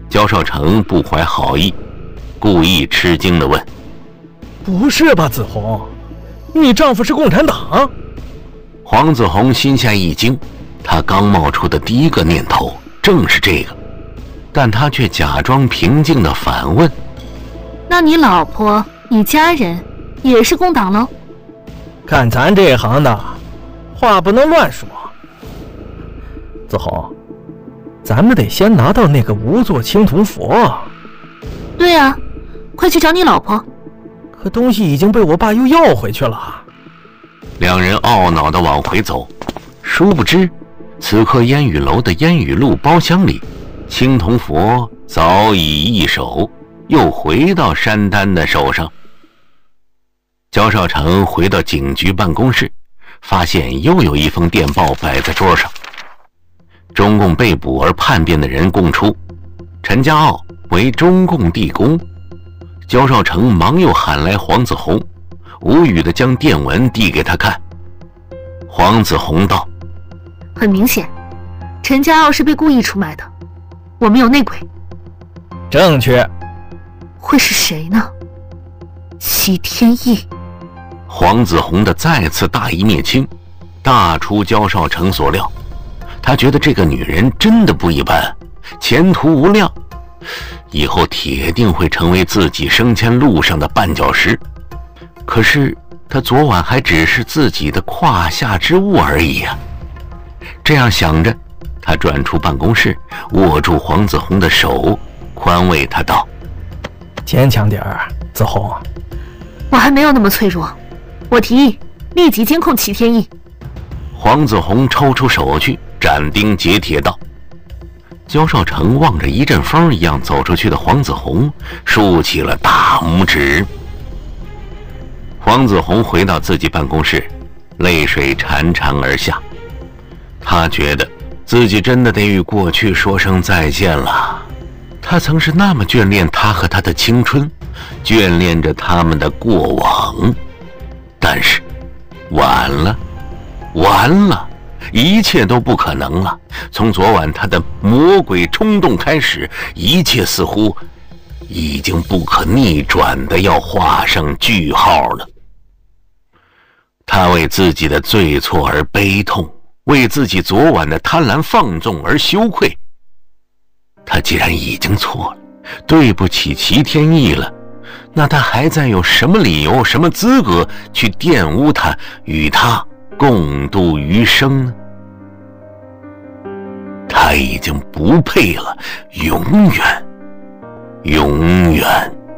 焦少成不怀好意，故意吃惊地问： 不是吧，子红，你丈夫是共产党？ 黄子红心下一惊，他刚冒出的第一个念头正是这个，但他却假装平静地反问： 那你老婆、你家人也是共党喽？ 干咱这一行的，话不能乱说。子红，咱们得先拿到那个无座青铜佛。 对啊，快去找你老婆。 可东西已经被我爸又要回去了。 两人懊恼地往回走，殊不知此刻烟雨楼的烟雨路包厢里，青铜佛早已易手，又回到山丹的手上。焦少成回到警局办公室，发现又有一封电报摆在桌上。中共被捕而叛变的人供出，陈家傲为中共地宫。焦少成忙又喊来黄子红，无语地将电文递给他看。黄子红道： 很明显，陈家傲是被故意出卖的，我们有内鬼。 正确。 会是谁呢？齐天意。 黄子红的再次大义灭亲，大出焦少成所料。他觉得这个女人真的不一般，前途无量，以后铁定会成为自己升迁路上的绊脚石。可是他昨晚还只是自己的胯下之物而已啊！这样想着，他转出办公室，握住黄子红的手，宽慰他道： 坚强点儿，子红。 我还没有那么脆弱，我提议立即监控齐天意。 黄子红抽出手去，斩钉截铁道。焦少成望着一阵风一样走出去的黄子红，竖起了大拇指。黄子红回到自己办公室，泪水潺潺而下。他觉得自己真的得与过去说声再见了。他曾是那么眷恋他和他的青春，眷恋着他们的过往。但是晚了，完了，一切都不可能了。从昨晚他的魔鬼冲动开始，一切似乎已经不可逆转的要画上句号了。他为自己的罪错而悲痛，为自己昨晚的贪婪放纵而羞愧。他既然已经错了，对不起齐天意了，那他还再有什么理由、什么资格去玷污他，与他共度余生呢？他已经不配了，永远，永远。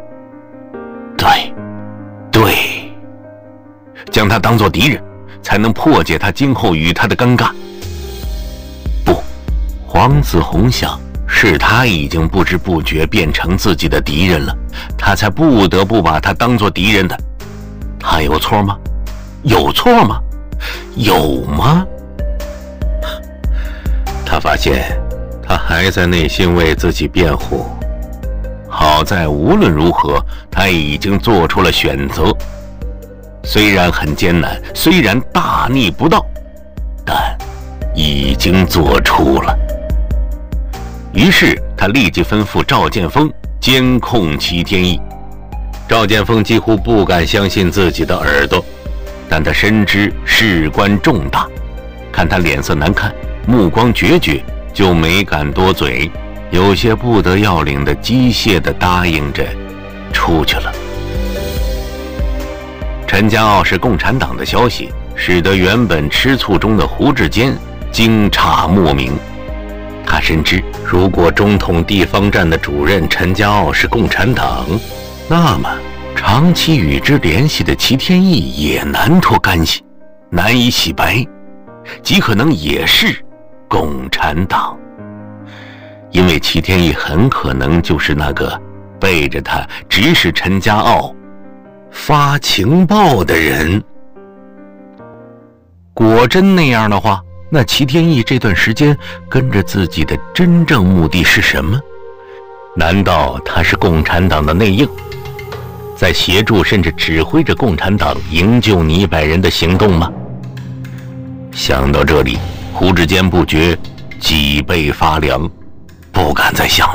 对，将他当作敌人，才能破解他今后与他的尴尬。不，黄子红想，是他已经不知不觉变成自己的敌人了，他才不得不把他当作敌人的。他有错吗？有错吗？有吗？他发现他还在内心为自己辩护。好在无论如何，他已经做出了选择，虽然很艰难，虽然大逆不道，但已经做出了。于是他立即吩咐赵建峰监控齐天意。赵建峰几乎不敢相信自己的耳朵，但他深知事关重大，看他脸色难看，目光决绝，就没敢多嘴，有些不得要领的机械地答应着出去了。陈家傲是共产党的消息，使得原本吃醋中的胡志坚惊诧莫名。他深知，如果中统地方站的主任陈家傲是共产党，那么长期与之联系的齐天意也难脱干系，难以洗白，极可能也是共产党。因为齐天意很可能就是那个背着他指使陈家傲发情报的人。果真那样的话，那齐天意这段时间跟着自己的真正目的是什么？难道他是共产党的内应，在协助甚至指挥着共产党营救倪百人的行动吗？想到这里，胡志坚不觉脊背发凉，不敢再想了。